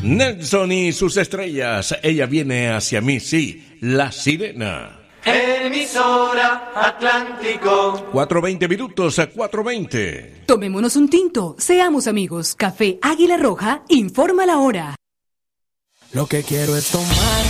Nelson y sus estrellas. Ella viene hacia mí, sí, la sirena. Emisora Atlántico. 4:20 minutos a 4:20. Tomémonos un tinto, seamos amigos. Café Águila Roja informa la hora. Lo que quiero es tomar